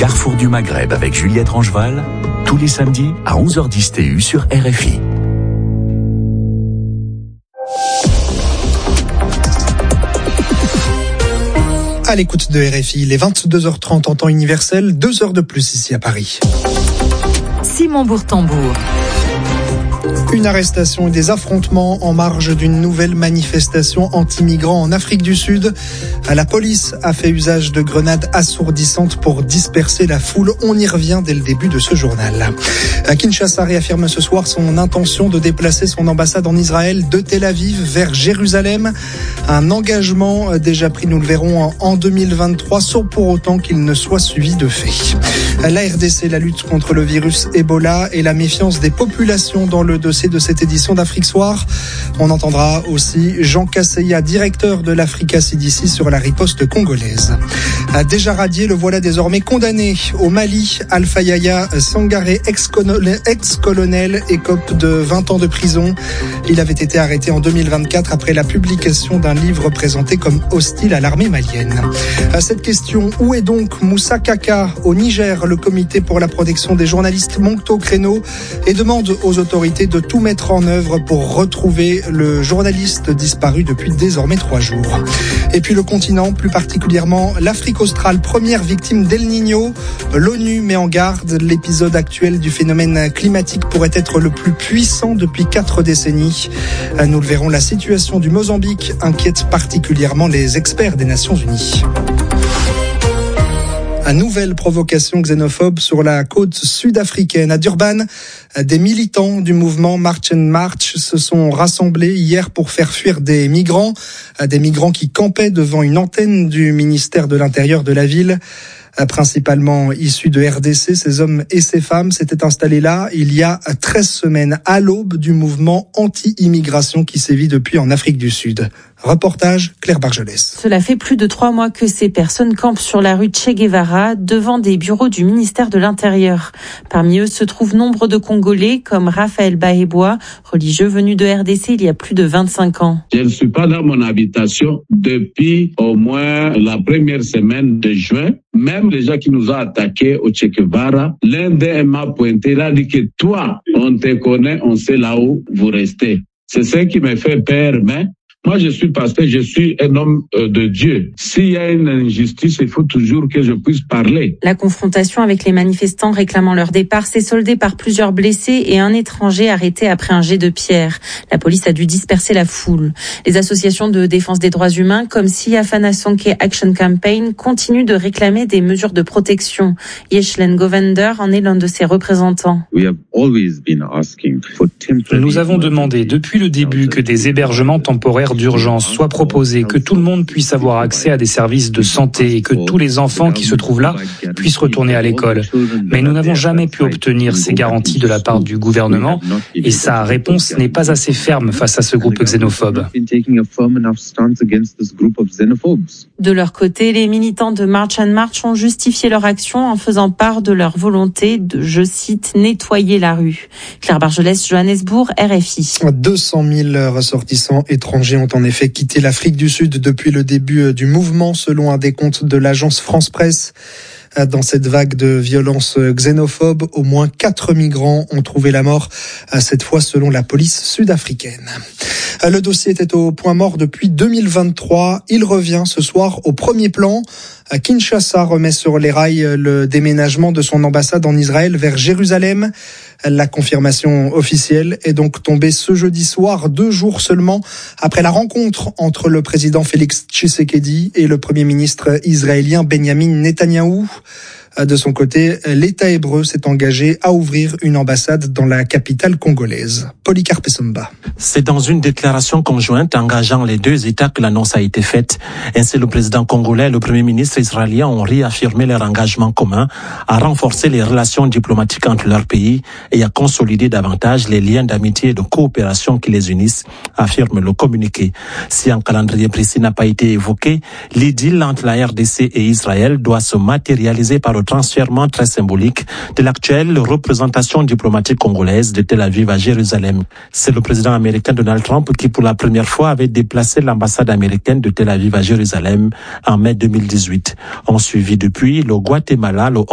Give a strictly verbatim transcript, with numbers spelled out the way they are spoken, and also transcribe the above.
Carrefour du Maghreb avec Juliette Rangeval, tous les samedis à onze heures dix T U sur R F I. À l'écoute de R F I, il est vingt-deux heures trente en temps universel, deux heures de plus ici à Paris. Simon Bourtambour. Une arrestation et des affrontements en marge d'une nouvelle manifestation anti-migrants en Afrique du Sud. La police a fait usage de grenades assourdissantes pour disperser la foule. On y revient dès le début de ce journal. Kinshasa réaffirme ce soir son intention de déplacer son ambassade en Israël de Tel Aviv vers Jérusalem. Un engagement déjà pris, nous le verrons, en deux mille vingt-trois, sans pour autant qu'il ne soit suivi de fait. La R D C, la lutte contre le virus Ebola et la méfiance des populations dans le dossier de cette édition d'Afrique Soir. On entendra aussi Jean Kasseya, directeur de l'Africa C D C, sur la riposte congolaise. Déjà radié, le voilà désormais condamné au Mali. Alpha Yaya Sangaré, ex-colonel, écope de vingt ans de prison. Il avait été arrêté en deux mille vingt-quatre après la publication d'un livre présenté comme hostile à l'armée malienne. À cette question, où est donc Moussa Kaka au Niger? Le comité pour la protection des journalistes monte au créneau et demande aux autorités de tout mettre en œuvre pour retrouver le journaliste disparu depuis désormais trois jours. Et puis le continent, plus particulièrement l'Afrique australe, première victime d'El Niño. L'ONU met en garde, l'épisode actuel du phénomène climatique pourrait être le plus puissant depuis quatre décennies. Nous le verrons, la situation du Mozambique inquiète particulièrement les experts des Nations Unies. Une nouvelle provocation xénophobe sur la côte sud-africaine. À Durban, des militants du mouvement March and March se sont rassemblés hier pour faire fuir des migrants, des migrants qui campaient devant une antenne du ministère de l'Intérieur de la ville. Principalement issus de R D C, ces hommes et ces femmes s'étaient installés là il y a treize semaines, à l'aube du mouvement anti-immigration qui sévit depuis en Afrique du Sud. Reportage Claire Bargelès. Cela fait plus de trois mois que ces personnes campent sur la rue Che Guevara devant des bureaux du ministère de l'Intérieur. Parmi eux se trouvent nombre de Congolais comme Raphaël Bahebois, religieux venu de R D C il y a plus de vingt-cinq ans. Je ne suis pas dans mon habitation depuis au moins la première semaine de juin. Même les gens qui nous ont attaqués au Che Guevara, l'un d'eux m'a pointé, il a dit que toi, on te connaît, on sait là où vous restez. C'est ce qui me fait peur, mais moi, je suis pasteur, je suis un homme de Dieu. S'il y a une injustice, il faut toujours que je puisse parler. La confrontation avec les manifestants réclamant leur départ s'est soldée par plusieurs blessés et un étranger arrêté après un jet de pierre. La police a dû disperser la foule. Les associations de défense des droits humains comme Siafana Sonke Action Campaign continuent de réclamer des mesures de protection. Yeshlen Govender en est l'un de ses représentants. Nous avons demandé depuis le début que des hébergements temporaires d'urgence soient proposés, que tout le monde puisse avoir accès à des services de santé et que tous les enfants qui se trouvent là puissent retourner à l'école. Mais nous n'avons jamais pu obtenir ces garanties de la part du gouvernement et sa réponse n'est pas assez ferme face à ce groupe xénophobe. De leur côté, les militants de March and March ont justifié leur action en faisant part de leur volonté de, je cite, nettoyer la rue. Claire Bargelès, Johannesburg, R F I. deux cent mille ressortissants étrangers ont en effet quitté l'Afrique du Sud depuis le début du mouvement, selon un décompte de l'agence France Presse. Dans cette vague de violences xénophobes, au moins quatre migrants ont trouvé la mort, cette fois selon la police sud-africaine. Le dossier était au point mort depuis deux mille vingt-trois. Il revient ce soir au premier plan. Kinshasa remet sur les rails le déménagement de son ambassade en Israël vers Jérusalem. La confirmation officielle est donc tombée ce jeudi soir, deux jours seulement après la rencontre entre le président Félix Tshisekedi et le premier ministre israélien Benjamin Netanyahou. De son côté, l'État hébreu s'est engagé à ouvrir une ambassade dans la capitale congolaise. Polycarpe Somba. C'est dans une déclaration conjointe engageant les deux États que l'annonce a été faite. Ainsi, le président congolais et le premier ministre israélien ont réaffirmé leur engagement commun à renforcer les relations diplomatiques entre leurs pays et à consolider davantage les liens d'amitié et de coopération qui les unissent, affirme le communiqué. Si un calendrier précis n'a pas été évoqué, l'idylle entre la R D C et Israël doit se matérialiser par le transfèrement très symbolique de l'actuelle représentation diplomatique congolaise de Tel Aviv à Jérusalem. C'est le président américain Donald Trump qui, pour la première fois, avait déplacé l'ambassade américaine de Tel Aviv à Jérusalem en mai deux mille dix-huit. On suivi depuis le Guatemala, le